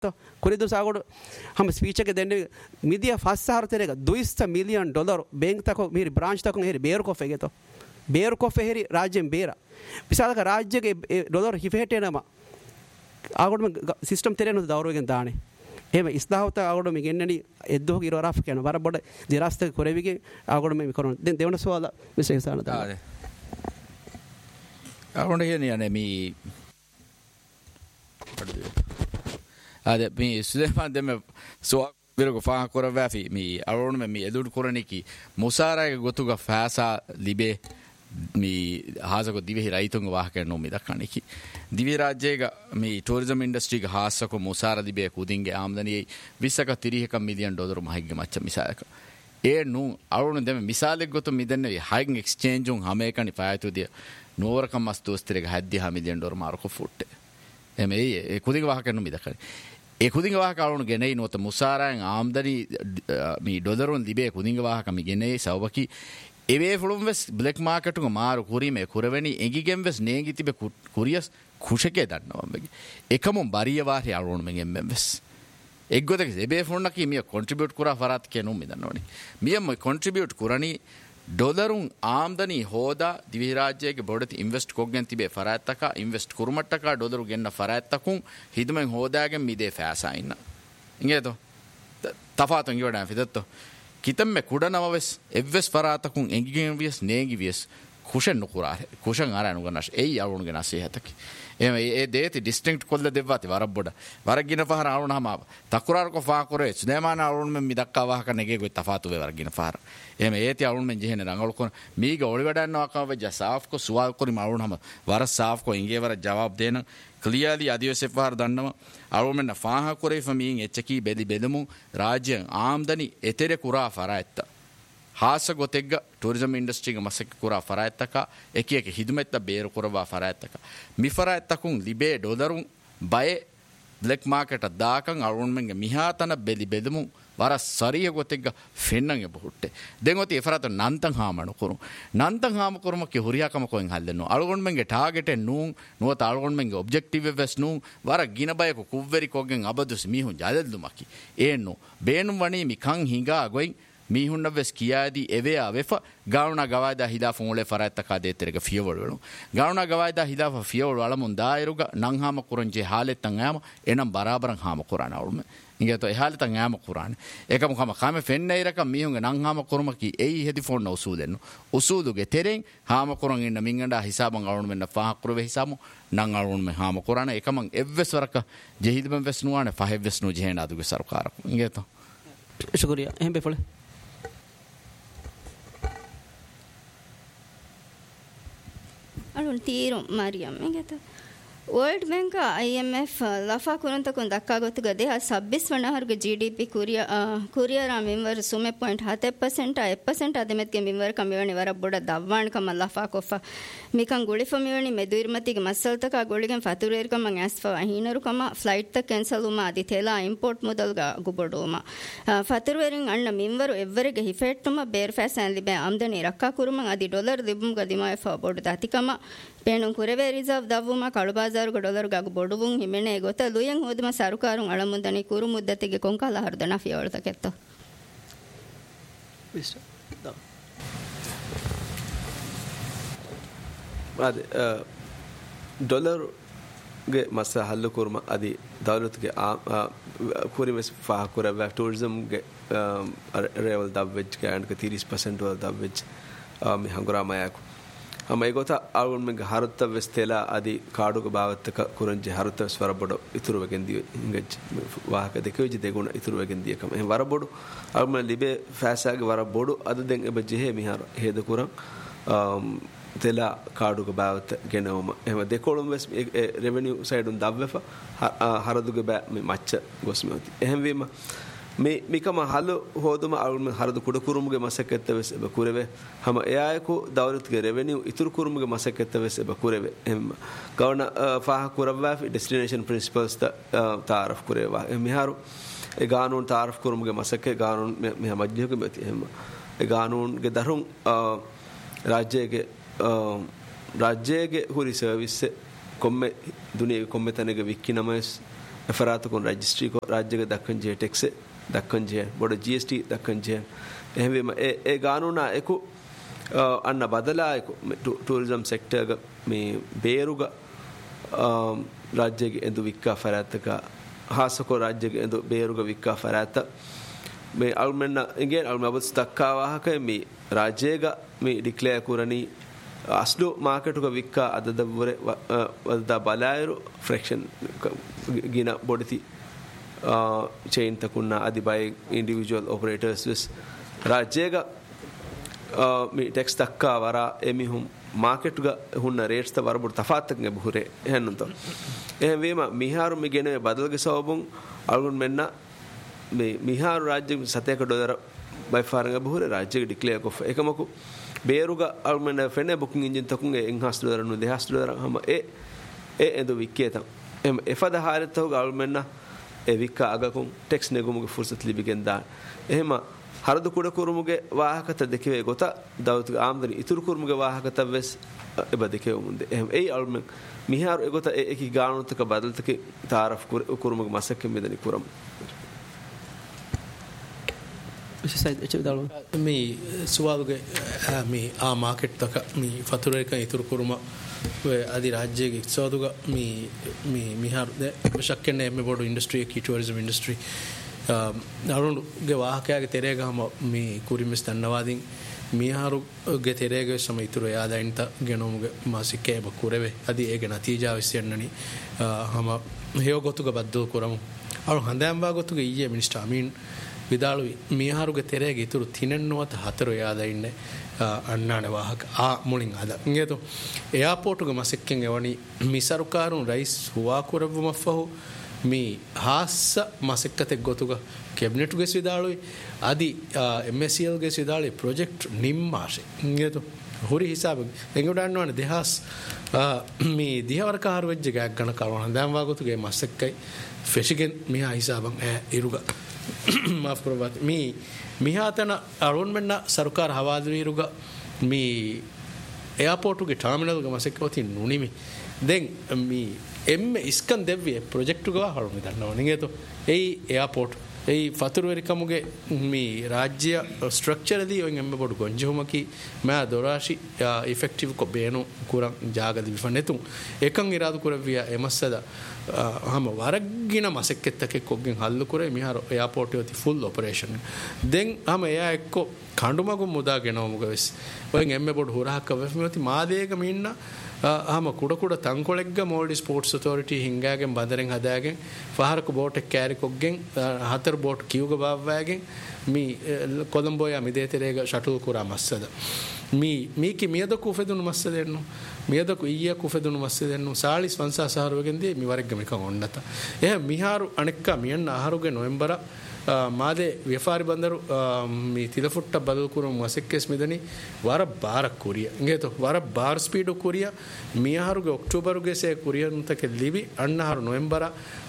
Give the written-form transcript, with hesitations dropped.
to kuridu sagodu ham speech එක දෙන්නේ මිදියා ෆස්සහර තෙරේක $200 million bank tako miri branch tako heri beer ko fegeto beer ko feheri rajyen beera විශාලක රාජ්‍යගේ dollar හිෆෙහෙට එනම ආගොඩම system තෙරේනු දවරුවගෙන් දානේ එහෙම ඉස්දාහවත ආගොඩම ගෙන්නනි එද්දෝ කිරව රාෆ් කියන වර බඩ දිරස්ත කොරෙවිගේ ආගොඩම මේ කරන දැන් දෙවන සවාල විශේෂාන දානේ ආගොඩ කියන්නේ මේ මේ සුලේමාන් දෙම සෝ විරක ෆා කරවැෆි මේ ආගොඩම මේ එදුඩ කරණිකි මුසාරාගේ ගොතුග ෆාසා ලිබේ මේ හාසක දිවෙහි රයිතුන්ග වාහකයන් නොමි දක්කන්නකි දිවි රාජ්‍යයක මේ ටූරිසම් ඉන්ඩස්ට්‍රීක හාසක මුසාර දිබේ කුදින්ගේ ආම්දනියේ 20-30 මිලියන් ඩොලර් මහිග්ග මච්ච මිසාලක ඒ නු අරුණ දෙම මිසාලෙක් ගොතු මිදන්නේ හයින් එක්ස්චේන්ජ් උන් හැමේකනි පායතුදිය නෝවරකම් මස්තෝස්තරේක 70 මිලියන් ඩොලර් මාරක ෆුට් එමේ ඒ කුදින්ග වාහකයන් නොමි දක්කනි ඒ කුදින්ග වාහක අරුණ ගෙනේ නොත මුසාරයන් ආම්දනි මේ ඩොලරුන් දිබේ කුදින්ග වාහක මි ගෙනේ සවබකි එවේ ෆුළුම් වෙස් බ්ලැක් මාකට් එක මාරු කුරීමේ කුරවෙනි එගිගෙන් වෙස් නේගි තිබේ කුරියස් කුෂකේ දන්නවා මගේ එකම බරිය වාරි අරුණ මෙගෙන් වෙස් එක්ගොතක එබේ ෆොන්නක මිය කොන්ට්‍රිබියුට් කරා ෆරාත් කියනු මිදන්නෝනි මියම කොන්ට්‍රිබියුට් කරණි ඩොලරුන් ආම්දනි හෝදා දිවි රාජ්‍යයේ බොඩති ඉන්වෙස්ට් කොග්ගෙන් තිබේ ෆරාත්තක ඉන්වෙස්ට් කුරුමට්ටක ඩොලරු ගෙන්න ෆරාත්තකුන් හිදමෙන් හෝදාගෙන් මිදේ ෆෑසා ඉන්න ඉංගේතෝ තෆාතුන් යෝඩා ෆිදත්තෝ කිතම්මෙ කුඩනවස් එව්වස් ෆරාතකුන් එංගිගෙන් වියස් නේගි වියස් කුෂන් නුකුරා කුෂන් ආරණු ගන්නස් එයි අරුණුගෙන අසෙහතකි එහෙම ඒ දේති ඩිස්ටින්ක්ට් කොල්ල දෙවවාති වරබ්බොඩ වරගින පහර ආවුනහම තකුරාර කො ෆා කරේ ස්නේමාන ආවුන් මෙ මිදක්කා වාහක නෙගේ ගොයි තෆාතු වේ වරගින පහර එහෙම ඒති ආවුන් මෙ ජෙහෙන රංගල කොන මීග ඔලි වැඩන්නව කව ජසාෆ් කො සුවාල් කොරි මාවුනහම වර සාෆ් කො ඉංගේ වර ජවාබ් දෙන ක්ලියර්ලි අදිවසෙ පහර දන්නව ආවුන් මෙන්න ෆාහ කරේ ෆමීන් එච්චකි බෙලි බෙදමු රාජ්‍යන් ආම්දනි එතෙර කුරා ෆරායත්ත ಹಾಸ ಗೊತೆಗ್ಗ ಟೂರಿಸಂ ಇಂಡಸ್ಟ್ರಿಗೆ ಮಸಕ್ಕೆ ಕುರ ಫರಾಯತ್ತಕ ಎಕಿಯಕ್ಕೆ ಹಿದುಮೆತ್ತ ಬೇರು ಕುರವಾ ಫರಾಯತ್ತಕ ಮಿ ಫರಾಯತ್ತಕುಂ ಲಿಬೆ ಡಾಲರುಂ ಬಯೆ ಬ್ಲಾಕ್ ಮಾರ್ಕೆಟ್ ದಾಕಂ ಅರುಣ್ಮೆಂಗೆ ಮಿಹಾತನ ಬೆಲಿ ಬೆದಮು ವರ ಸರಿಯ ಗೊತೆಗ್ಗ ಫೆನ್ನಂಗೆ ಬಹುಟ್ಟೆ ದೆಂಗೊತಿ ಎಫರತ ನಂತಂ ಹಾಮಣು ಕುರು ನಂತಂ ಹಾಮ ಕುರುಮಕ್ಕೆ ಹುರಿಯಾಕಮ ಕೊಯಂ ಹಲ್ಲೆನು ಅಳುಗೊಂಡ್ಮೆಂಗೆ ಟಾರ್ಗೆಟ್ ನೂಂ ನುವತ ಅಳುಗೊಂಡ್ಮೆಂಗೆ ಒಬ್ಜೆಕ್ಟಿವ್ ವೆಸ್ ನೂಂ ವರ ಗಿನಬಯಕು ಕುವ್ವೆರಿ ಕೊಗೆಂ ಅಬದುಸ್ ಮೀಹುಂ ಜಾದಲ್ದು ಮಕ್ಕಿ ಏನು ಬೇನು ವಣಿ ಮಿಕಂ ಹಿಂಗಾ ಗೊಯ್ මීහුන්න වෙස් කියාදී එවේ අවෙෆ ගාවුණා ගවායදා හිදාෆ මුලේ ෆරාත්තකා දේතරක ෆියවලු ගාවුණා ගවායදා හිදාෆ ෆියවලු අලමුන් දායරුග නං හාම කුරංජේ හාලෙත්තන් යාම එනම් බරාබරන් හාම කුරාන අවුම ඉංගේතෝ එහාලෙතන් යාම කුරාන එකම කම කම ෆෙන්නයිරක මීහුන්ගේ නං හාම කුරුමකි එයි හෙදි ෆෝන් උසූදෙන්නු උසූදුගේ තෙරෙන් හාම කුරන් ඉන්න මින්ගඩා හිසාබන් අවුන මෙන්න ෆාහ කුරවේ හිසාමු නං අවුන මෙ හාම කුරාන එකම එව්වස් වරක ජෙහිදබන් වෙස් නුවානේ ෆහෙව්වස් නු ජෙහෙන අදුගේ සරකාරක ඉංගේතෝ शुक्रिया එහෙම බෙෆල අරුන් තීරු මරියම් මේකත ವರ್ಲ್ಡ್ ಬ್ಯಾಂಕ್ IMF ಲಫಾ ಕುರಂತಕುಂ ದಕ್ಕಾಗೊತ್ತುಗ ದೇಹ 26 ವಣಹರುಗೆ GDP ಕುರಿಯರ ಮಿಂವರ್ ಸುಮೆ 0.7% 1% ಅದೆಮೆತ್ಗೆ ಮಿಂವರ್ ಕಮಿವಣಿ ವರ ಬುಡ ದವ್ವಾಣ ಕಮ ಲಫಾ ಕೊಫ ಮಿಕಂ ಗುಳಿಫ ಮಿವಣಿ ಮೆದುಯಿರ್ಮತಿಗೆ ಮಸಲ್ತಕ ಗುಳಿಗೆನ್ ಫತುರೇರ್ ಕಮ ಆಸ್ಫ ಹೀನರು ಕಮ ಫ್ಲೈಟ್ ತ ಕ್ಯಾನ್ಸಲ್ ಉಮ ಅದಿ ತೇಲಾ ಇಂಪೋರ್ಟ್ ಮುದಲ್ಗ ಗುಬಡುಮ ಫತುರೇರಿನ್ ಅಣ್ಣ ಮಿಂವರು ಎವ್ವರಿಗೆ ಹಿಫೆಟ್ಟುಮ ಬೇರ್ ಫ್ಯಾಸನ್ ಲಿಬೆ ಆಮ್ದನಿ ರಕ್ಕಾ ಕುರುಮ ಅದಿ ಡಾಲರ್ ದಿಬುಂಗ ದಿಮಾಯಫ ಬೊಡು ದತಿಕಮ ಪೇಣುಂ ಕುರೆವೆ ರಿಸರ್ವ್ ದವ್ವುಮ ಕಳು ಬಾಜಾರುಗ ಡಾಲರ್ಗ ಬೊಡುವುಂ ಹಿಮೆನೆ ಗೊತ್ತ ಲುಯಂ ಹೋದಮ ಸರುಕಾರುಂ ಅಳಮುಂದನಿ ಕುರು ಮುದ್ದತಿಗೆ ಕೊಂಕಾಲ ಹರ್ದನ ಫಿಯವಳತಕೆತ್ತ ಅದೇ ಡಾಲರ್ಗೆ ಮಸ ಹಲ್ಲು ಕುರ್ಮ ಅದಿ ದೌಲತ್ಗೆ ಕುರಿಮೆಸ್ ಫಾಹ ಕುರವೆ ಟೂರಿಸಮ್ಗೆ ರೇವಲ್ ದವ್ವೆಜ್ಗೆ ಅಂಡ್ಗೆ 30% ವಲ್ ದವ್ವೆಜ್ ಮಿ ಹಂಗುರಾಮಯಾಕು ಮೈಗೋತ ಆಳ್ಗೊಂಡ್ಮೆಂಗೆ ಹರುತ್ತ ವೆಸ್ತೆಲ ಅದಿ ಕಾಡುಗ ಭಾವತ್ತಕ ಕುರಂಜಿ ಹರುತ್ತ ವೆಸ್ ವರಬೊಡು ಇತುರುವಗೆಂದಿ ಹಿಂಗಜ್ಜಿ ವಾಹಕ ದೆಕೆವಿಜಿ ದೆಗುಣ ಇತುರುವಗೆಂದಿಯ ಕಮ ಹೆ ವರಬೊಡು ಆಳ್ಮ ಲಿಬೆ ಫ್ಯಾಸಾಗಿ ವರಬೊಡು ಅದು ದೆಂಗೆ ಬಜ್ಜಿ ಹೆ ಮಿಹಾರ ಹೇದ ಕುರಂ ತೆಲ ಕಾಡುಗ ಭಾವತ್ತ ಗೆನವಮ ಎಮ ದೆಕೊಳುಂ ವೆಸ್ ರೆವೆನ್ಯೂ ಸೈಡ್ ಉನ್ ದವ್ವೆಫ ಹರದುಗ ಬಾ ಮಚ್ಚ ಗೊಸ್ಮೆತಿ ಎಹಂ ವೀಮ මිකම හලු හෝදුම අරුම හරදු කුඩ කුරුමුගේ මසකෙත්ත වෙස් එබ කුරෙවේ හැම එයායකු දවලත්ගේ රෙවෙනියු ඉතුරු කුරුමුගේ මසකෙත්ත වෙස් එබ කුරෙවේ එම් ගවන ෆාහ කුරවවා ඩෙස්ටිනේෂන් ප්‍රින්සිපල්ස් තාරෆ් කුරේවා එමිහාරු ඒ ගානෝන් තාරෆ් කුරුමුගේ මසකේ ගානෝන් මෙහ මජ්ජිහක මෙති එම් ඒ ගානෝන්ගේ දරුන් රාජ්‍යයේ හුරි සර්විස් කොම්මේ දුනියේ කොම්මේ තනගේ වික්කි නමස් එෆරාතකුන් රජිස්ට්‍රී කෝ රාජ්‍යක දක්කන් J tax දක්කන් J බොඩ GST දක්කන් J එහෙම ඒ ගානුනා එකු අන්න බදලා එකු ටූරිසම් සෙක්ටර් මේ බේරුග ರಾಜ್ಯಗೆ ಎಂದು ವಿಕ್ಕಾ ಫರಾತಕ ಹಾಸಕೋ ರಾಜ್ಯಗೆ ಎಂದು ಬೇರುಗ ವಿಕ್ಕಾ ಫರಾತ ಮೇ ಅಲ್ಮೆನ್ನ ಇಂಗೆ ಅಲ್ಮ ಅಬಸ್ ತಕ್ಕಾ ವಾಹಕ ಮಿ ರಾಜ್ಯಗ ಮಿ ಡಿಕ್ಲೇರ್ ಕುರನಿ ಅಸ್ಲು ಮಾರ್ಕೆಟ್ಗ ವಿಕ್ಕಾ ಅದದವರೆ ವದ ಬಲಾಯರು ಫ್ರಾಕ್ಷನ್ ಗಿನ ಬೊಡಿತಿ ಚೈನ್ ತಕುನ್ನ ಅದಿ by individual operators ವಿಸ್ ರಾಜ್ಯಗ me text ತಕ್ಕಾ ವರ ಎಮಿಹುಂ ಮಾರ್ಕೆಟ್ಗ ಹುನ್ನ ರೇಟ್ಸ್ ತ ವರಬುಡ್ ತಫಾತ್ತಕ್ಗೆ ಬುಹುರೆ ಹೆನ್ನಂತ එහෙම මිහාරු මිගෙන බදල්ගේ සවබුන් අලුන් මෙන්න මේ මිහාරු රාජ්‍ය $7 බයි ෆාරංග බහුර රාජ්‍යක ඩික්ලෙයාර් කොෆ එකමකු බේරුග අලුන් ෆෙනේ බුකින් එන්ජින් තකුන්ගේ $1000 නු $2000 හැම ඒ එදු වික්කේත එම එෆද හාරතෝ අලුන් මෙන්න ඒ වික්ක අගකුන් ටෙක්ස් නෙගුමුගේ ෆුර්සත් ලිබිගෙන් දා එහෙම හරදු කුඩ කුරුමුගේ වාහකත දෙකේ ගොත දවතුගේ ආම්දනි ඉතුරු කුරුමුගේ වාහකත වෙස් එබ දෙකේ උමුන්දේ එහෙම ඒ අලුන් මිහාරු එගොත ඒකි ගානුතක බදල්තක තාරෆ් කුරුමුග මසක්ක මෙදනි කුරම් මේ සුවාලුගේ මේ ආ මාකට් තක මේ ෆතුරේක ඉතුරු කුරුම අදි රාජ්‍යයේ ඉක්සෝදුග මේ මිහාරු බශක්කනේ මේ බොඩ ඉන්ඩස්ට්‍රි කී ටූරිසම් ඉන්ඩස්ට්‍රි අරුණුගේ වාහකයාගේ තෙරේ ගහම මේ කුරිමස් දන්නවාදින් මිහාරුගේ තෙරේගේ සම ඉතුරු යාදයින්ත ගෙනෝමුගේ මාසිකේ බකුරවේ අදි ඒගේ නතිජා විශ්යන්නනි හම හේව ගොතුග බද්දෝ කරමු අරු හඳෑම්බා ගොතුගේ ඊයේ මිනිස්ටර් අමීන් විදාලු මිහාරුගේ තෙරේගේ ඉතුරු තිනෙන්නවත හතර යාදයින්නේ අන්නානේ වාහක මුලින් අද ඉංගේතෝ එයාපෝටුගේ මාසිකෙන් එවනි මිසරුකාරුන් රයිස් හුවා කරවමෆහු මේ ಹಾಸ ಮಾಸೆಕ್ಕತೆ ಗೊತ್ತುಗ ಕ್ಯಾಬಿನೆಟ್ಗೆ ಸಿದಾಳು ಅದಿ MSCLಗೆ ಸಿದಾಳು ಪ್ರಾಜೆಕ್ಟ್ ನಿಮ್ಮಾಶೆ ಇಂಗೇತು ಹುರಿ ಹಿಸಾಬ ಎಂಗುಡಾನ್ನವನ ದೇಹಾಸ್ ಮೀ ದಿಹವರ್ಕ ಹಾರ್ವೆಜ್ಜಿಗೆ ಗಣ ಕಾರಣ ದಾಂವಾಗುತ್ತುಗೆ ಮಾಸೆಕ್ಕೈ ಫೆಶಿಗೆನ್ ಮಿಹಾ ಹಿಸಾಬಂ ಇರುಗ ಮಾಫ್ ಪ್ರಭಾತ್ ಮೀ ಮಿಹಾತನ ಅರುಣ್ಮೆನ್ನ ಸರ್ಕಾರ ಹವಾದವೀರುಗ ಮೀ ಏರ್ಪೋರ್ಟ್ಗೆ ಟರ್ಮಿನಲ್ಗೆ ಮಾಸೆಕ್ಕವತಿ ನುಣಿಮಿ ದೆನ್ ಮೀ එම්ම ඉස්කන් දෙව්විය ප්‍රොජෙක්ට් ගවා හරුම දන්නවා නිගේතෝ ඒ එයාපෝට් ඒ ෆතුරුවරිකමුගේ මේ රාජ්‍ය ස්ට්‍රක්චරදී ඔය එම්ම බොඩු ගොංජුමකි මා දොරාෂි ඉෆෙක්ටිව් කො බේනු කුරන් ජාගද විෆනෙතුන් එකන් ඉරාදු කරවිය එමස්සද හම වරගින මසෙක්කෙත්තක කොගෙන් හල්ලු කරේ මිහාර එයාපෝට් යති ෆුල් ඔපරේෂන් දෙන් හම එයා එක්ක කඬුමගු මුදා ගෙනවමුග වෙස් ඔය එම්ම බොඩු හොරහක් වෙෆමිති මාදේක මින්න ಆಮ ಕುಡ ಕುಡ ತಂಕೊಳೆಗ್ಗ ಮೋಲ್ಡಿ sports authority ಹಿಂಗಾಗೆ ಬಂದರೆಂಗ್ ಹದಾಗೆ ಫಹರಕ boat carry ಕೊಗ್ಗೆಂ ಹತರ boat ಕ್ಯೂಗ ಬಾವ್ವಾಗೆ me ಕೊಲಂಬೋಯ ಮಿದೇತೆರೆಗ shuttle ಕುರಾ ಮස්සದ ಮೀಕಿ ಮಿಯದ ಕುಫೆದುನು ಮස්සದೆನ್ನು ಮಿಯದಕು ಈಯ ಕುಫೆದುನು ಮස්සದೆನ್ನು ಸಾಳಿಸ್ ವಂಸಾ ಸಹರುವೆಗೆಂದಿ ಮಿವರೆಗ್ಗ ಮಿಕ ಒಂಡತ A ಮಿಹಾರು ಅಣೆಕ್ಕ ಮಿಯನ್ನ ಆಹಾರುಗೆ ನವೆಂಬರ ಮಾದೆ ವ್ಯಾಪಾರಿ ಬಂದರು ಮೀ ತಿಲಫುಟ್ಟ ಬದಲ್ಕುರು ಮಸೆಕ್ಕೆಸ್ ಮಿದನಿ ವಾರ ಬಾರ ಕುರಿಯ ಇಂಗೇತು ವಾರ ಬಾರ್ ಸ್ಪೀಡು ಕುರಿಯ ಮಿಯಾರುಗೆ ಅಕ್ಟೋಬರ್ಗೆ ಸೇ ಕುರಿಯಂತಕ್ಕೆ ಲಿವಿ ಅಣ್ಣಹಾರು ನವೆಂಬರ